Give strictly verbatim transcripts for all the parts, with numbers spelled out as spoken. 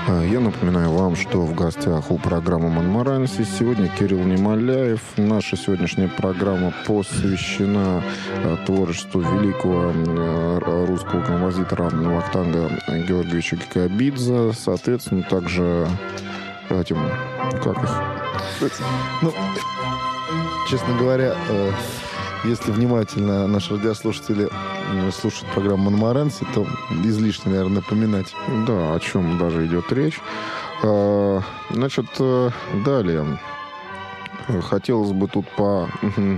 Я напоминаю вам, что в гостях у программы «Монмаранси» сегодня Кирилл Немоляев. Наша сегодняшняя программа посвящена творчеству великого русского композитора Вахтанга Георгиевича Кикабидзе. Соответственно, также этим, как их? Ну, честно говоря, если внимательно наши радиослушатели слушают программу «Монмаранси», то излишне, наверное, напоминать. Да, о чем даже идет речь. Значит, далее. Хотелось бы тут по...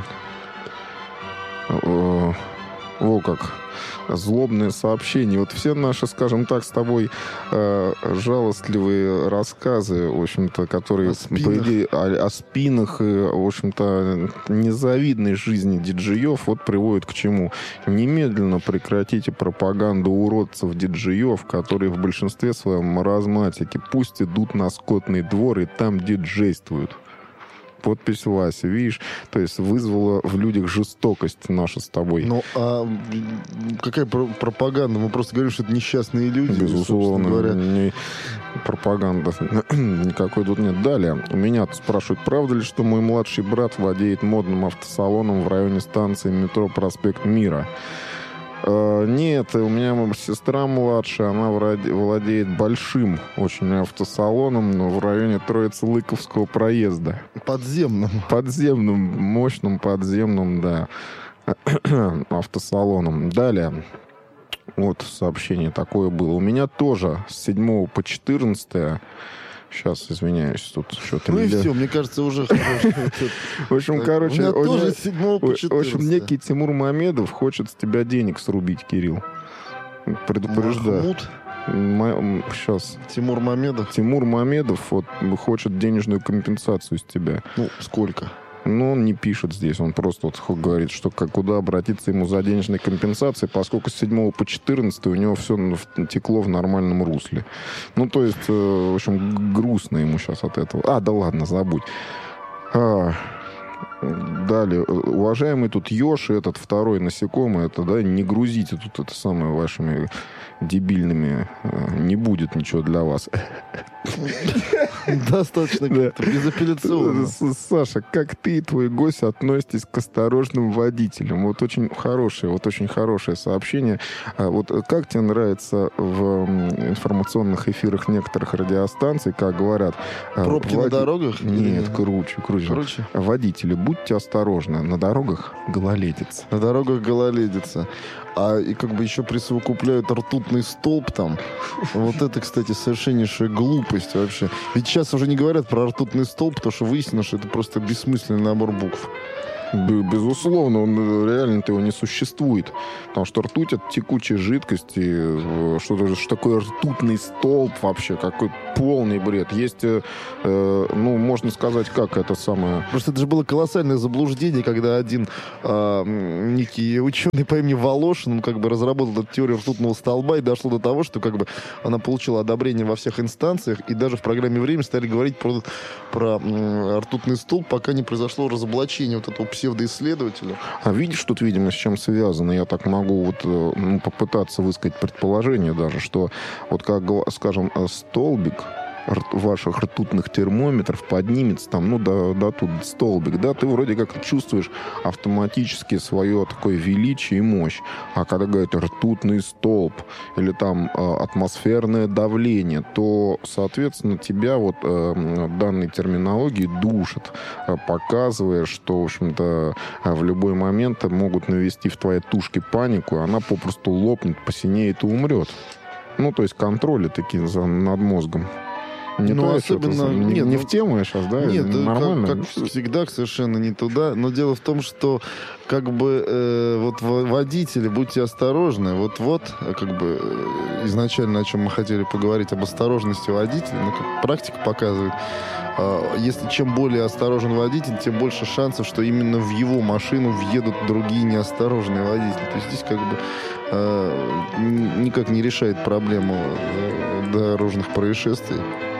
Во как... злобные сообщения. Вот все наши, скажем так, с тобой э, жалостливые рассказы, в общем-то, которые, о по идее, о, о спинах и, в общем-то, незавидной жизни диджеев, вот приводят к чему? Немедленно прекратите пропаганду уродцев диджеев, которые в большинстве своем маразматики. Пусть идут на скотный двор и там диджействуют. Подпись Вася, видишь? То есть вызвала в людях жестокость наша с тобой. Ну, а какая пропаганда? Мы просто говорим, что это несчастные люди. Безусловно, говоря. Не пропаганда. Никакой тут нет. Далее. У меня спрашивают, правда ли, что мой младший брат владеет модным автосалоном в районе станции метро «Проспект Мира»? Нет, у меня сестра младшая, она владеет большим очень автосалоном, но в районе Троице-Лыковского проезда. Подземным. Подземным, мощным подземным, да, автосалоном. Далее. Вот сообщение такое было. У меня тоже с седьмого по четырнадцатое. Сейчас, извиняюсь, тут что-то... Ну и все, мне кажется, уже хорошо. В общем, короче... У меня тоже с седьмого по четырнадцатое. В общем, некий Тимур Мамедов хочет с тебя денег срубить, Кирилл. Предупреждаю. Махмуд? Сейчас. Тимур Мамедов? Тимур Мамедов вот хочет денежную компенсацию с тебя. Ну, сколько? Ну, он не пишет здесь, он просто вот говорит, что как, куда обратиться ему за денежной компенсацией, поскольку с седьмого по четырнадцатое у него все текло в нормальном русле. Ну, то есть, э, в общем, грустно ему сейчас от этого. А, да ладно, забудь. А, далее. Уважаемый тут еж и этот второй насекомый, это, да, не грузите тут это самое вашими дебильными. Не будет ничего для вас. Достаточно безапелляционно. Саша, как ты и твой гость относитесь к осторожным водителям? Вот очень хорошее, вот очень хорошее сообщение. Вот как тебе нравится в информационных эфирах некоторых радиостанций, как говорят... Пробки води... на дорогах? Нет, круче, круче. Круче? Водители, будьте осторожны. На дорогах гололедица. На дорогах гололедица. А и как бы еще присовокупляют ртутный столб там. Вот это, кстати, совершеннейшая глупость вообще. Ведь сейчас уже не говорят про ртутный столб, потому что выяснилось, что это просто бессмысленный набор букв. Безусловно, он реально-то его не существует. Потому что ртуть — это текучая жидкость. И что, что такое ртутный столб вообще? Какой полный бред. Есть, э, ну, можно сказать, как это самое... Просто это же было колоссальное заблуждение, когда один э, некий ученый по имени Волошин, он как бы разработал эту теорию ртутного столба, и дошло до того, что как бы она получила одобрение во всех инстанциях, и даже в программе «Время» стали говорить про, про э, ртутный столб, пока не произошло разоблачение вот этого псевдоисследователя. А видишь, тут, видимо, с чем связано? Я так могу вот, ну, попытаться высказать предположение даже, что вот как, скажем, столбик ваших ртутных термометров поднимется там, ну, до, до тут столбик, да, ты вроде как чувствуешь автоматически свое такое величие и мощь. А когда говорят ртутный столб или там э, атмосферное давление, то, соответственно, тебя вот э, данной терминологии душат, э, показывая, что, в общем-то, э, в любой момент могут навести в твоей тушке панику, и она попросту лопнет, посинеет и умрет. Ну, то есть контроли такие за, над мозгом. Не ну, то, особенно... Это, не, нет, не ну, в тему я сейчас, да? Нет, нормально. Как, как всегда, совершенно не туда. Но дело в том, что как бы э, вот водители, будьте осторожны. Вот-вот, как бы э, изначально, о чем мы хотели поговорить, об осторожности водителя, ну, как практика показывает, э, если чем более осторожен водитель, тем больше шансов, что именно в его машину въедут другие неосторожные водители. То есть здесь как бы э, никак не решает проблему дорожных происшествий.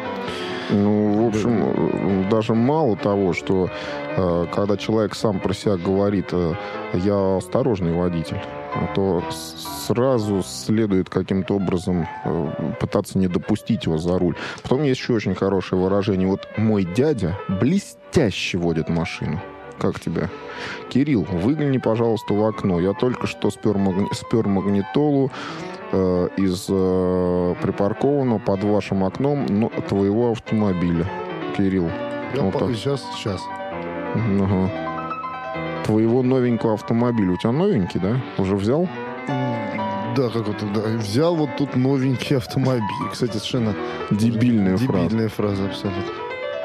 Ну, в общем, даже мало того, что э, когда человек сам про себя говорит, э, я осторожный водитель, А то сразу следует каким-то образом пытаться не допустить его за руль. Потом есть еще очень хорошее выражение. Вот мой дядя блестяще водит машину. Как тебе? Кирилл, выгляни, пожалуйста, в окно. Я только что спер, магни... спер магнитолу э, из э, припаркованного под вашим окном но, твоего автомобиля. Кирилл. Я вот по... Сейчас, сейчас. Ага. Твоего новенького автомобиля. У тебя новенький, да? Уже взял? Да, как вот, да. Взял вот тут новенький автомобиль. Кстати, совершенно дебильная, дебильная фраза. фраза абсолютно.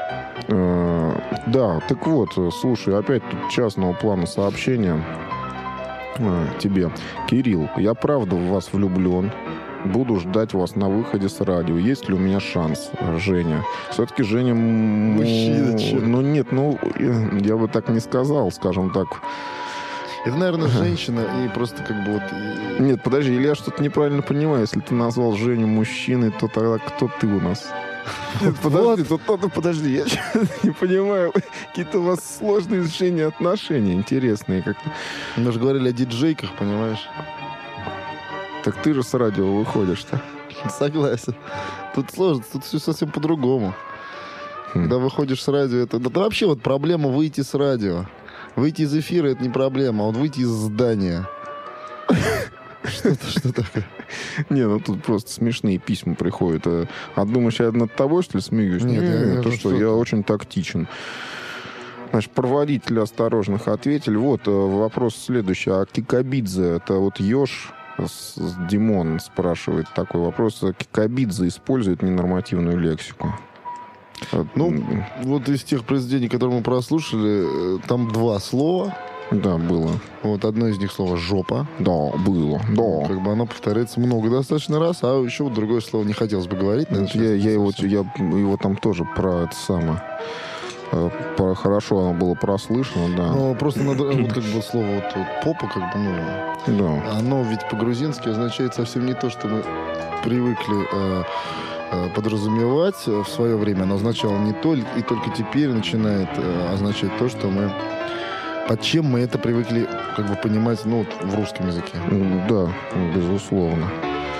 Э, да, так вот, слушай, опять тут частного плана сообщения э, тебе. Кирилл, я правда в вас влюблен. Буду ждать вас на выходе с радио. Есть ли у меня шанс, Женя? Все-таки Женя... Мужчина, черт. Ну, нет, ну, я бы так не сказал, скажем так. Это, наверное, женщина, и просто как бы вот... Нет, подожди, или я что-то неправильно понимаю. Если ты назвал Женю мужчиной, то тогда кто ты у нас? Подожди, тут надо, подожди, я не понимаю. Какие-то у вас сложные с Женей отношения, интересные как-то. Мы же говорили о диджейках, понимаешь? Так ты же с радио выходишь-то. Согласен. Тут сложно, тут все совсем по-другому. Хм. Когда выходишь с радио, это... Да вообще вот проблема выйти с радио. Выйти из эфира — это не проблема, а вот выйти из здания. Что-то, что такое? Не, ну тут просто смешные письма приходят. А думаешь, я над тобой, что ли, смеюсь? Нет, Нет, то что, я очень тактичен. Значит, проводители осторожных ответили. Вот вопрос следующий. А Кикабидзе, это вот еж... Димон спрашивает такой вопрос. Кикабидзе использует ненормативную лексику? Ну, вот из тех произведений, которые мы прослушали, там два слова. Да, было. Вот одно из них слово «жопа». Да, было, да. Как бы оно повторяется много достаточно раз, а еще вот другое слово не хотелось бы говорить. Наверное, я, я, его, я его там тоже про это самое... Про, хорошо оно было прослышано, да. Но просто надо, вот как бы слово вот, вот, попа, как бы, ну, да. Оно ведь по-грузински означает совсем не то, что мы привыкли э, э, подразумевать в свое время. Оно означало не то, и только теперь начинает э, означать то, что мы... Под чем мы это привыкли, как бы, понимать, ну, вот, в русском языке. Да, безусловно.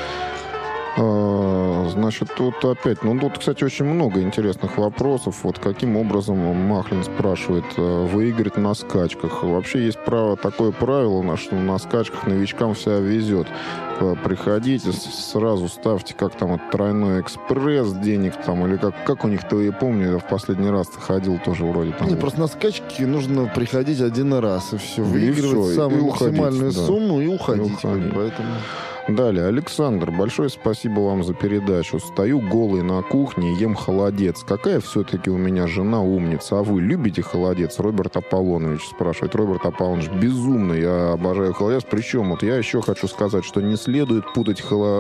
Значит, тут опять, ну тут, кстати, очень много интересных вопросов. Вот каким образом Махлин спрашивает выиграть на скачках. Вообще есть право, такое правило, что на скачках новичкам вся везет. Приходите, сразу ставьте, как там, вот, тройной экспресс денег там, или как, как у них-то, я помню, я в последний раз ходил тоже вроде там. Не, просто на скачки нужно приходить один раз, и все, и выигрывать все, самую и максимальную уходить, сумму да. и уходить. И уходить. Поэтому... Далее, Александр, большое спасибо вам за передачу. Стою голый на кухне, ем холодец. Какая все-таки у меня жена умница. А вы любите холодец? Роберт Аполлонович спрашивает. Роберт Аполлонович, безумно, я обожаю холодец. Причем, вот я еще хочу сказать, что не следует путать холодец...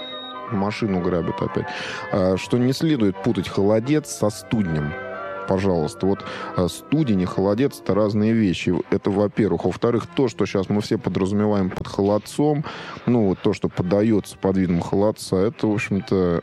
Машину грабят опять. А, что не следует путать холодец со студнем. Пожалуйста. Вот студень и холодец — это разные вещи. Это, во-первых. Во-вторых, то, что сейчас мы все подразумеваем под холодцом, ну, вот то, что подается под видом холодца, это, в общем-то,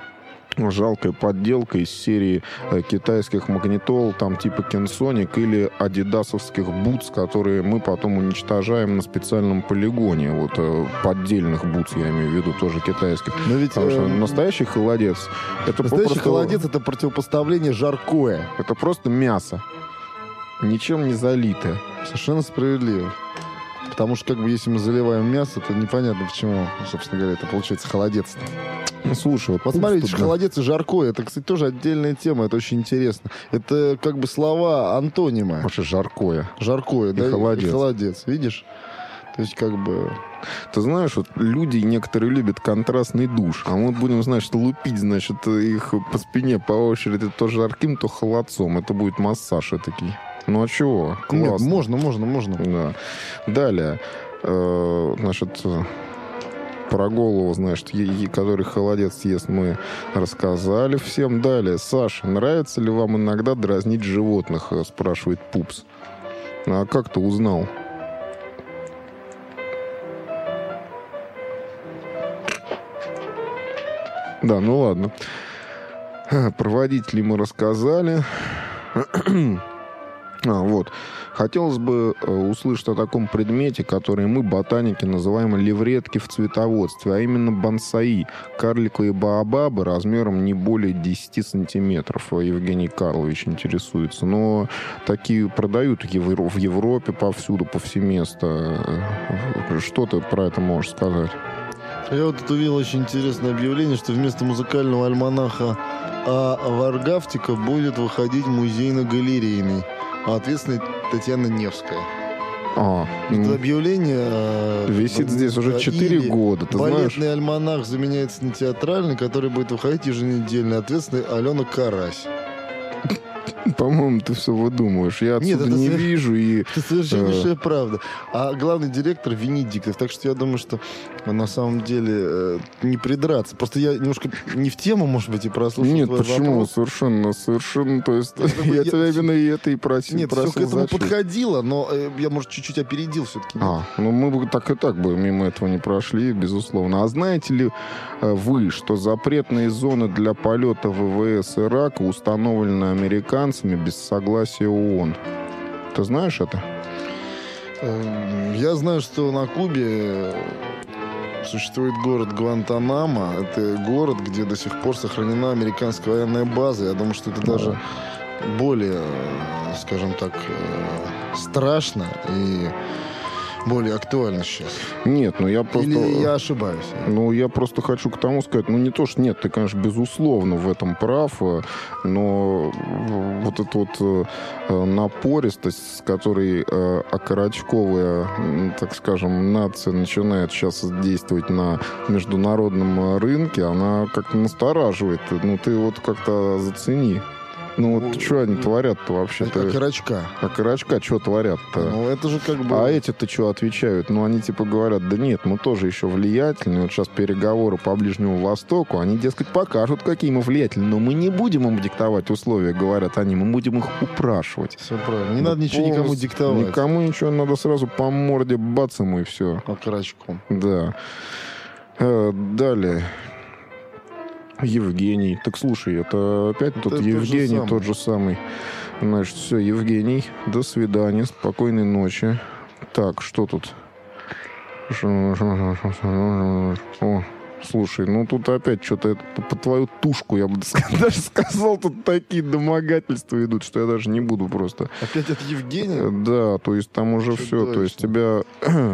жалкая подделка из серии китайских магнитол, там типа Кенсоник или адидасовских бутс, которые мы потом уничтожаем на специальном полигоне. Вот поддельных бутс, я имею в виду, тоже китайских. Но ведь, Потому что э... настоящий холодец... Это настоящий попросту... холодец — это противопоставление жаркое. Это просто мясо. Ничем не залитое. Совершенно справедливо. Потому что, как бы, если мы заливаем мясо, то непонятно, почему, собственно говоря, это получается холодец. Ну, слушай, вот, вот смотрите, тут, холодец и жаркое, это, кстати, тоже отдельная тема, это очень интересно. Это, как бы, слова антонима. Вообще жаркое. Жаркое, и да? Холодец. И холодец, видишь? То есть, как бы... Ты знаешь, вот люди некоторые любят контрастный душ, а мы будем, значит, лупить, значит, их по спине по очереди то жарким, то холодцом. Это будет массаж этакий. Ну а чего? Классно. Нет, можно, можно, можно. Да. Далее, э, значит, про голову, значит, который холодец ест, мы рассказали всем. Далее, Саша, нравится ли вам иногда дразнить животных, спрашивает Пупс. А как ты узнал? Да, ну ладно. Проводителей мы рассказали. А, вот. Хотелось бы э, услышать о таком предмете, который мы, ботаники, называем левретки в цветоводстве, а именно бонсаи, карликовые баобабы размером не более десяти сантиметров. Евгений Карлович интересуется. Но такие продают в Европе повсюду, повсеместно. Что ты про это можешь сказать? Я вот тут увидел очень интересное объявление, что вместо музыкального альманаха А Варгавтика будет выходить музейно-галерейный. А ответственная Татьяна Невская. А, это объявление висит э, здесь уже четыре года, ты балетный знаешь? Альманах заменяется на театральный, который будет выходить еженедельно. Ответственная Алена Карась. По-моему, ты все выдумываешь. Я отсюда Нет, не свер... вижу. И... Это совершеннейшая правда. А главный директор Венедиктов. Так что я думаю, что на самом деле э, не придраться. Просто я немножко не в тему, может быть, и прослушал Нет, твой почему? вопрос. Совершенно, совершенно. То есть я, я тебя именно и это и просил. Нет, просил все к этому зачем. подходило, но э, я, может, чуть-чуть опередил все-таки. А, ну мы бы так и так бы мимо этого не прошли, безусловно. А знаете ли э, вы, что запретные зоны для полета ВВС Ирака установлены американцами без согласия ООН? Ты знаешь это? Я знаю, что на Кубе существует город Гуантанамо. Это город, где до сих пор сохранена американская военная база. Я думаю, что это да. даже более, скажем так, страшно и более актуально сейчас. Нет, ну я просто... Или я ошибаюсь? Ну, я просто хочу к тому сказать, ну, не то, что нет, ты, конечно, безусловно в этом прав, но вот эта вот напористость, с которой окорочковая, так скажем, нация начинает сейчас действовать на международном рынке, она как-то настораживает. Ну, ты вот как-то зацени. Ну, вот что они творят-то вообще-то? Окорочка. Окорочка что творят-то? Ну, это же как бы... А эти-то что отвечают? Ну, они типа говорят, да нет, мы тоже еще влиятельны. Вот сейчас переговоры по Ближнему Востоку, они, дескать, покажут, какие мы влиятельны. Но мы не будем им диктовать условия, говорят они. Мы будем их упрашивать. Все правильно. Не да надо ничего никому диктовать. Никому ничего, надо сразу по морде бацам и все. Окорочком. Да. Э, далее. Евгений. Так слушай, это опять это тот Евгений, же тот же самый. Значит, все, Евгений, до свидания, спокойной ночи. Так, что тут? О, слушай, ну тут опять что-то по твою тушку, я бы даже сказал, тут такие домогательства идут, что я даже не буду просто. Опять от Евгения? Да, то есть там уже все, то есть тебя...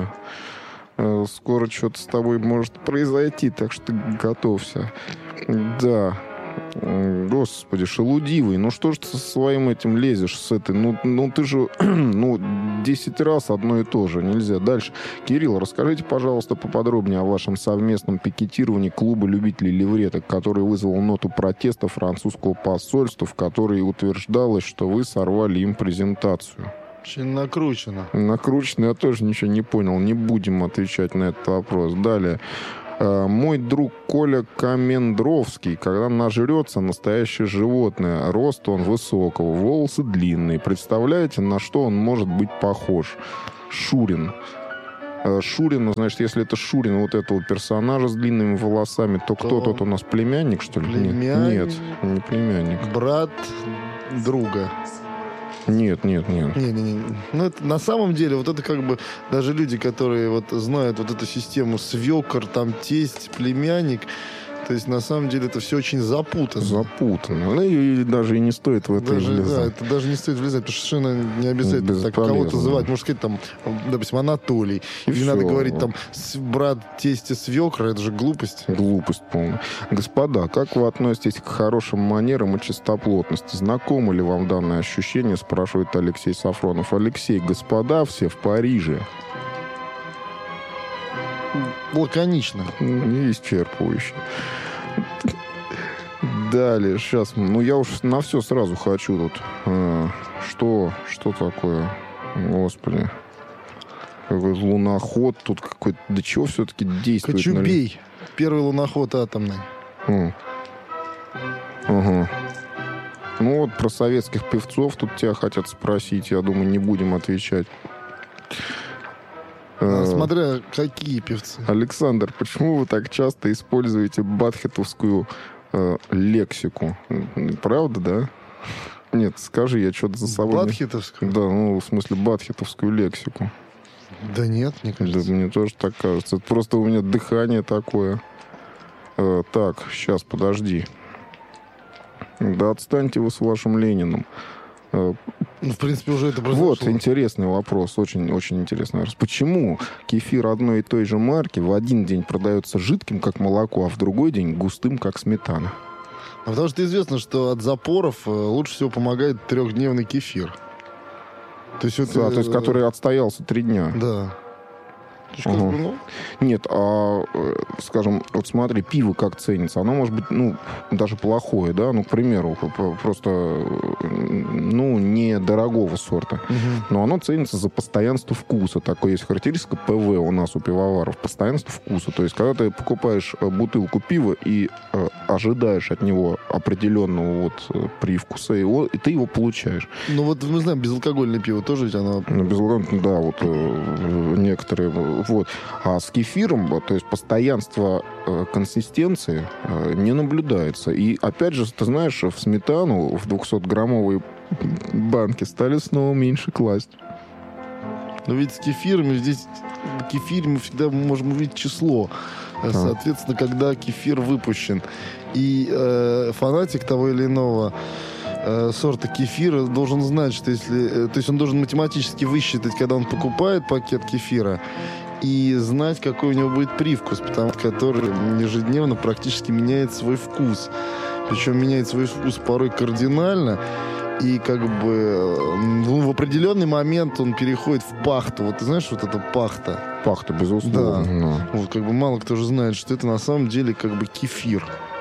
Скоро что-то с тобой может произойти, так что готовься. Да. Господи, шелудивый, ну что ж ты со своим этим лезешь, с этой? Ну, ну ты же, ну, десять раз одно и то же, нельзя. Дальше. Кирилл, расскажите, пожалуйста, поподробнее о вашем совместном пикетировании клуба любителей левреток, который вызвал ноту протеста французского посольства, в которой утверждалось, что вы сорвали им презентацию. Очень накручено. Накручено, я тоже ничего не понял. Не будем отвечать на этот вопрос. Далее. Мой друг Коля Камендровский, когда нажрется настоящее животное, рост он высокого, волосы длинные. Представляете, на что он может быть похож? Шурин. Шурин, значит, если это Шурин, вот этого персонажа с длинными волосами, то, то кто тот у нас, племянник, что ли? Племянник? Нет, не племянник. Брат друга. Нет, нет, нет. Не, не, не. Ну, это, на самом деле, вот это как бы даже люди, которые вот знают вот эту систему свекор, там, тесть, племянник, то есть, на самом деле, это все очень запутано. Запутано. Ну, и, и даже и не стоит в это даже, влезать. Да, это даже не стоит влезать, потому что совершенно не обязательно так кого-то называть. Можно сказать, там, допустим, Анатолий. И не надо говорить, там, брат тестя свекра, это же глупость. Глупость полная. Господа, как вы относитесь к хорошим манерам и чистоплотности? Знакомо ли вам данное ощущение, спрашивает Алексей Сафронов. Алексей, господа все в Париже. Лаконично. Не исчерпывающе. Далее, сейчас, ну я уж на все сразу хочу тут. А, что, что такое? Господи. Какой луноход тут какой-то. До чего все-таки действует? Кочубей. На... Первый луноход атомный. А. Ага. Ну вот про советских певцов тут тебя хотят спросить. Я думаю, не будем отвечать. Смотря какие певцы. Александр, почему вы так часто используете батхетовскую э, лексику? Правда, да? Нет, скажи, я что-то за собой... Бадхитовскую? Да, ну, в смысле, бадхитовскую лексику. Да нет, мне кажется. Да, мне тоже так кажется. Это просто у меня дыхание такое. Э, так, сейчас, подожди. Да отстаньте вы с вашим Лениным. Э, Ну, в принципе, уже это произошло. Вот интересный вопрос, очень, очень интересный вопрос. Почему кефир одной и той же марки в один день продается жидким, как молоко, а в другой день густым, как сметана? А потому что известно, что от запоров э, лучше всего помогает трехдневный кефир. То есть, вот, Да, э, то есть, который отстоялся три дня. Да. То есть, как Ага. бы, ну, Нет, а, э, скажем, вот смотри, пиво как ценится. Оно может быть, ну, даже плохое, да, ну, к примеру, п- п- просто, э, ну, недорогого сорта. мгм. Но оно ценится за постоянство вкуса. Такое есть характеристика ПВ у нас, у пивоваров. Постоянство вкуса. То есть, когда ты покупаешь э, бутылку пива и э, ожидаешь от него определенного вот э, привкуса, его, и ты его получаешь. Ну, вот мы знаем, безалкогольное пиво тоже ведь оно... Ну, безусловно, да, вот э, некоторые, э, вот. А с кефиром, вот, то есть постоянство э, консистенции э, не наблюдается. И, опять же, ты знаешь, в сметану в двухсотграммовой банке стали снова меньше класть. Но ведь с кефирами здесь... В кефире мы всегда можем увидеть число. Э, Соответственно, когда кефир выпущен. И э, фанатик того или иного э, сорта кефира должен знать, что если... э, то есть он должен математически высчитать, когда он покупает пакет кефира, и знать, какой у него будет привкус, потому что который ежедневно практически меняет свой вкус. Причем меняет свой вкус порой кардинально. И как бы ну, в определенный момент он переходит в пахту. Вот ты знаешь, вот эта пахта. Пахта, безусловно. Вот как бы мало кто же знает, что это на самом деле как бы кефир.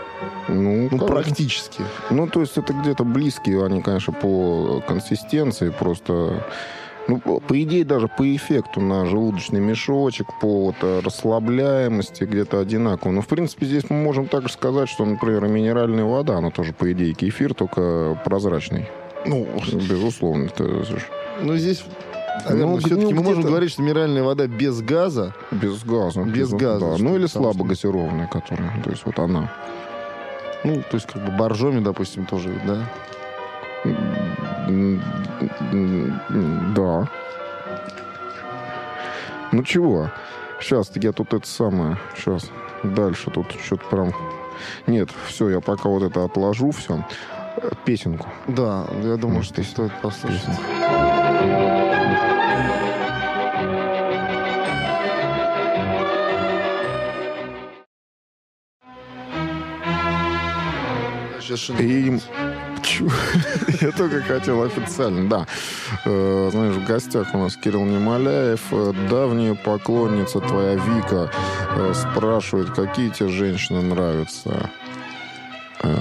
Ну, Ну, как- практически. Ну, то есть это где-то близкие они, конечно, по консистенции, просто... Ну, по по идее, даже по эффекту на желудочный мешочек, по вот, э, расслабляемости где-то одинаково. Но, в принципе, здесь мы можем также сказать, что, например, и минеральная вода, она тоже, по идее, кефир, только прозрачный. Ну, Безусловно. Это же ну здесь... Наверное, Ну, все-таки ну, мы можем где-то- говорить, что минеральная вода без газа. без газа. Без Безу- газа, да. что- Ну, или потому слабо газированная, которая. То есть вот она. Ну, то есть как бы боржоми, допустим, тоже, да? М, м, Да. Ну чего? Сейчас я тут это самое. Сейчас. Дальше тут что-то прям... Нет, все, я пока вот это отложу, все. Песенку. Да, я думаю, Может, что есть стоит послушать. песенка. Сейчас что И... Чё? Я только хотел официально, да. Э, Знаешь, в гостях у нас Кирилл Немоляев, э, давняя поклонница твоя Вика, э, спрашивает, какие тебе женщины нравятся. Э,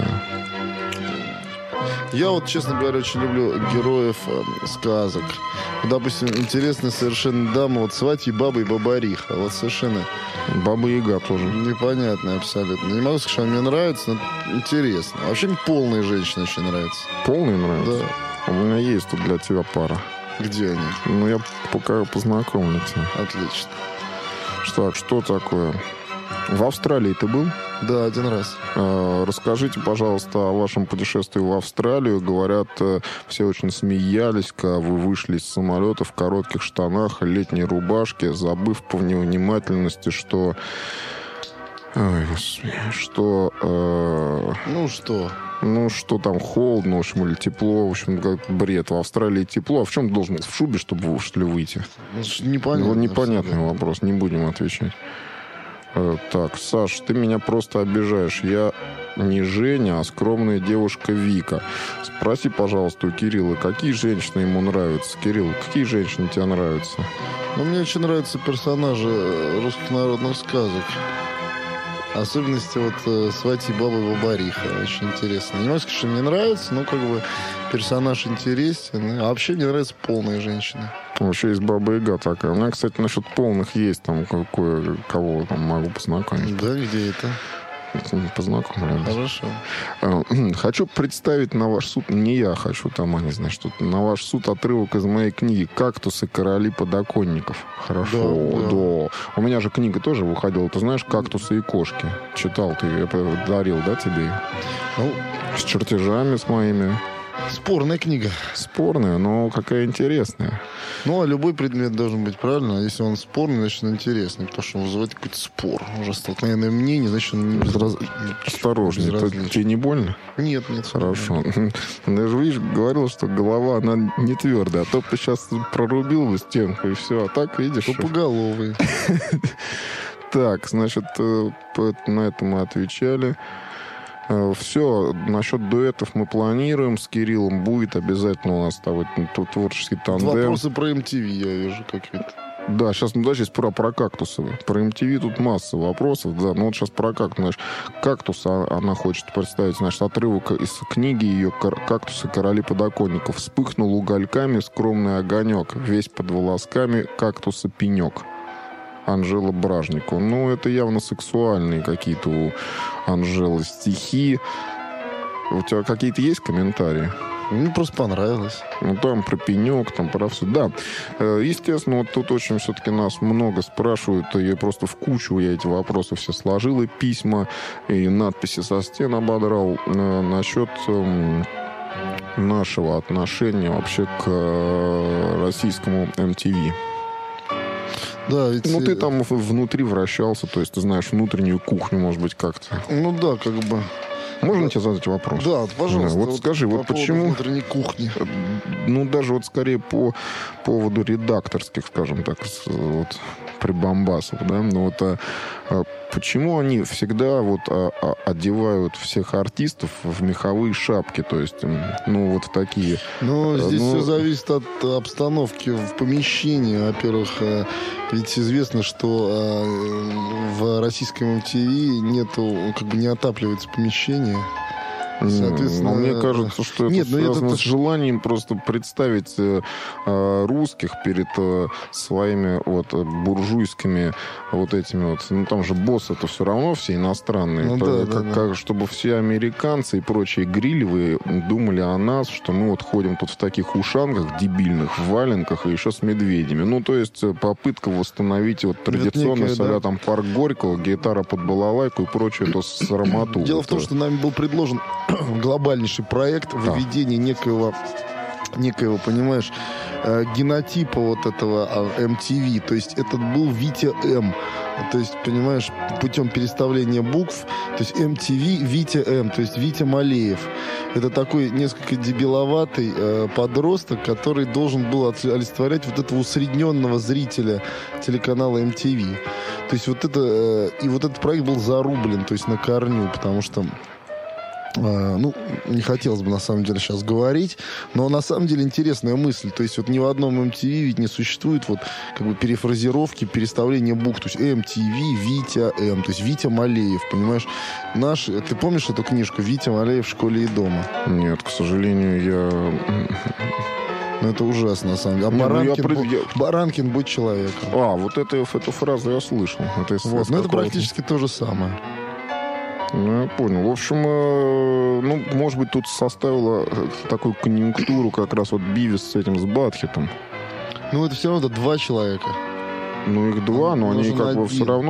Я вот, честно говоря, очень люблю героев э, сказок. Допустим, интересная совершенно дама, вот сватья, баба и бабариха. Вот совершенно Баба Яга тоже. непонятная абсолютно. Не могу сказать, что она мне нравится, но интересно. А вообще мне полные женщины очень нравятся. Полный нравится? Да. У меня есть тут для тебя пара. Где они? Ну, я пока познакомлю тебя. Отлично. Так, что такое? В Австралии ты был? Да, один раз. Э, Расскажите, пожалуйста, о вашем путешествии в Австралию. Говорят, э, все очень смеялись, когда вы вышли из самолета в коротких штанах, летней рубашке, забыв по невнимательности, что... Ой, господи, что... э, Ну что? Ну, что там, холодно, в общем, или тепло. В общем, как бред. В Австралии тепло. А в чем ты должен был? В шубе, чтобы, что ли, выйти? Ну, что непонятно. Ну, непонятный абсолютно. вопрос, не будем отвечать. Э, Так, Саш, ты меня просто обижаешь. Я не Женя, а скромная девушка Вика. Спроси, пожалуйста, у Кирилла, какие женщины ему нравятся? Кирилл, какие женщины тебе нравятся? Ну, мне очень нравятся персонажи э, русских народных сказок. Особенности вот э, свати бабы Бабариха. Очень интересно. Не могу сказать, что мне нравится, но как бы персонаж интересен. А вообще мне нравятся полные женщины. Вообще есть Баба Яга такая. У меня, кстати, насчет полных есть там какое, кого там могу познакомить. Да, где это? Познакомлю. Хорошо. Э, Хочу представить на ваш суд, не я хочу, там, они, знаешь, что на ваш суд отрывок из моей книги «Кактусы. Короли подоконников». Хорошо, Да, да. да. У меня же книга тоже выходила, ты знаешь, «Кактусы и кошки». Читал ты, я дарил, да, тебе? Ну, С чертежами с моими. Спорная книга. Спорная, но какая интересная. Ну, а любой предмет должен быть, правильно? А если он спорный, значит, он интересный, потому что он вызывает какой-то спор. Уже столкновенное мнение, значит, он не безраз... Осторожнее, безразличен. тебе не больно? Нет, нет. Хорошо. Даже, видишь, говорил, что голова, она не твердая. А то бы ты сейчас прорубил бы стенку, и все. А так, видишь... Тупоголовый. Так, значит, на это мы отвечали. Все, насчет дуэтов мы планируем. С Кириллом будет обязательно у нас там творческий тандем. Вопросы про эм ти ви я вижу, как это. Да, сейчас, ну, да, сейчас про, про кактусы. Про эм ти ви тут масса вопросов, да. Ну, вот сейчас про кактус, знаешь, кактус, она хочет представить, значит, отрывок из книги ее «Кактусы короли подоконников». Вспыхнул угольками скромный огонек, весь под волосками кактуса пенек. Анжела Бражникова. Ну, это явно сексуальные какие-то у Анжелы стихи. У тебя какие-то есть комментарии? Мне просто понравилось. Ну, там про пенек, там про все. Да, естественно, вот тут очень все-таки нас много спрашивают. Я просто в кучу я эти вопросы все сложил, и письма, и надписи со стен ободрал насчет нашего отношения вообще к российскому эм ти ви. Да, ведь... Ну, ты там внутри вращался, то есть ты знаешь внутреннюю кухню, может быть, как-то. Ну да, как бы... Можно да. тебе задать вопрос? Да, пожалуйста. Да, вот, вот скажи, вот почему... внутренней кухни. Ну, даже вот скорее по поводу редакторских, скажем так, вот, прибамбасов, да, ну вот а, а почему они всегда вот а, а, одевают всех артистов в меховые шапки, то есть, ну, вот в такие... Ну, здесь ну... все зависит от обстановки в помещении. Во-первых, ведь известно, что в российском эм ти ви нету, как бы не отапливается помещение. Соответственно, но мне кажется, что это нет, связано это... с желанием просто представить э, русских перед э, своими вот буржуйскими вот этими вот. Ну, там же боссы это все равно все иностранные. Ну, это, да, как, да, как, да. Чтобы все американцы и прочие грилевые думали о нас, что мы вот ходим тут в таких ушанках дебильных, в валенках и еще с медведями. Ну, то есть попытка восстановить вот традиционный некая, а-ля да. там парк Горького, гитара под балалайку и прочее, то срамоту. Дело в том, что нами был предложен глобальнейший проект выведения да. некоего, некоего, понимаешь, генотипа вот этого эм ти ви. То есть это был Витя М. То есть, понимаешь, путем переставления букв, то есть эм ти ви Витя М, то есть Витя Малеев. Это такой несколько дебиловатый э, подросток, который должен был олицетворять вот этого усредненного зрителя телеканала эм ти ви. То есть вот это, э, и вот этот проект был зарублен, то есть на корню, потому что ну, не хотелось бы, на самом деле, сейчас говорить, но на самом деле интересная мысль. То есть вот ни в одном эм ти ви ведь не существует вот как бы перефразировки, переставления букв. То есть эм ти ви, Витя М, то есть Витя Малеев, понимаешь? Наш, ты помнишь эту книжку «Витя Малеев в школе и дома»? Нет, к сожалению, я... Ну, это ужасно, на самом деле. А не, Баранкин, ну, я... Бу... Баранкин «Будь человеком». А, вот это, эту фразу я слышал. Это вот, но это практически то же самое. Ну, я понял. В общем, э, ну, может быть, тут составила такую конъюнктуру как раз вот Бивис с этим, с Батхетом. Ну, это все равно два человека. Ну, их два, но они как бы все равно